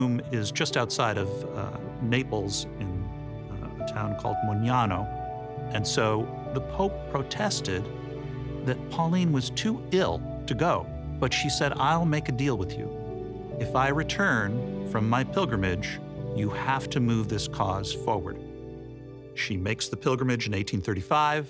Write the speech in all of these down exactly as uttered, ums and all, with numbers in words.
Is just outside of uh, Naples in uh, a town called Mugnano. And so the Pope protested that Pauline was too ill to go, but she said, I'll make a deal with you. If I return from my pilgrimage, you have to move this cause forward. She makes the pilgrimage in eighteen thirty-five.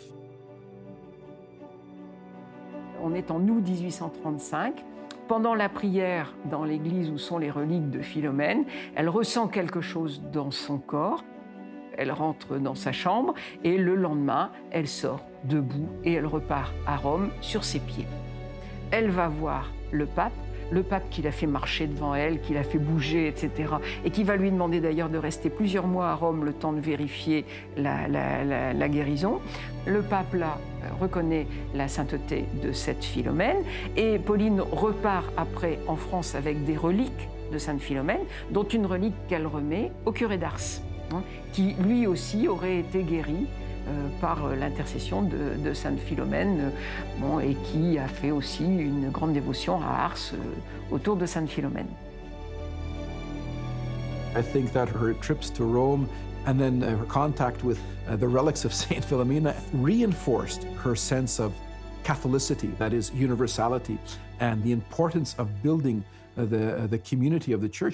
On est en août dix-huit cent trente-cinq. Pendant la prière dans l'église où sont les reliques de Philomène, elle ressent quelque chose dans son corps. Elle rentre dans sa chambre et le lendemain, elle sort debout et elle repart à Rome sur ses pieds. Elle va voir le pape, le pape qui l'a fait marcher devant elle, qui l'a fait bouger, et cetera. Et qui va lui demander d'ailleurs de rester plusieurs mois à Rome le temps de vérifier la, la, la, la guérison. Le pape, là, reconnaît la sainteté de cette Philomène et Pauline repart après en France avec des reliques de Sainte Philomène, dont une relique qu'elle remet au curé d'Ars, hein, qui lui aussi aurait été guéri euh, par l'intercession de, de Sainte Philomène, euh, bon, et qui a fait aussi une grande dévotion à Ars euh, autour de Sainte Philomène. I think that her trips to Rome and then uh, her contact with uh, the relics of Saint Philomena reinforced her sense of Catholicity, that is, universality, and the importance of building uh, the, uh, the community of the Church.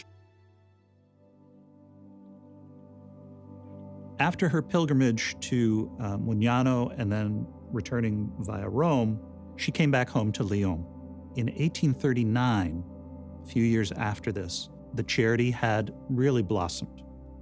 After her pilgrimage to uh, Mugnano and then returning via Rome, she came back home to Lyon. In eighteen thirty-nine, a few years after this, the charity had really blossomed.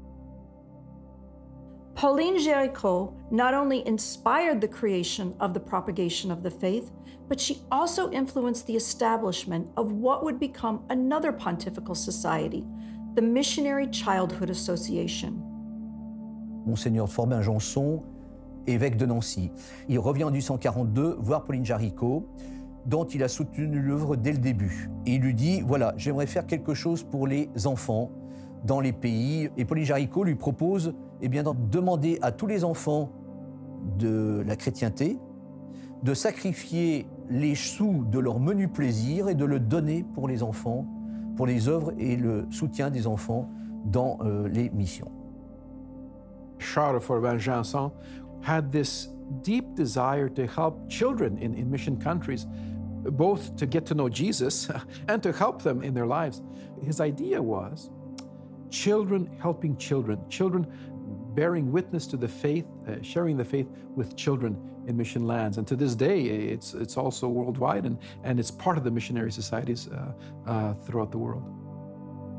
Pauline Jaricot not only inspired the creation of the Propagation of the Faith, but she also influenced the establishment of what would become another pontifical society, the Missionary Childhood Association. Monseigneur Forbin Janson, évêque de Nancy. Il revient en mille huit cent quarante-deux voir Pauline Jaricot, dont il a soutenu l'œuvre dès le début. Et il lui dit, voilà, j'aimerais faire quelque chose pour les enfants dans les pays. Et Pauline Jaricot lui propose eh bien, de demander à tous les enfants de la chrétienté de sacrifier les sous de leur menu plaisir et de le donner pour les enfants, pour les œuvres et le soutien des enfants dans euh, les missions. Charles Forbin Janson had this deep desire to help children in, in mission countries, both to get to know Jesus and to help them in their lives. His idea was children helping children, children bearing witness to the faith, uh, sharing the faith with children in mission lands. And to this day, it's, it's also worldwide, and, and it's part of the missionary societies uh, uh, throughout the world.